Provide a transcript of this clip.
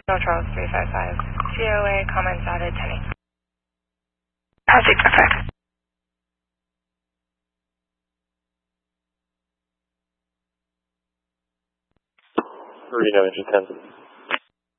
No Charles 355. COA comments added 10. Passage effect. Reno engine 10.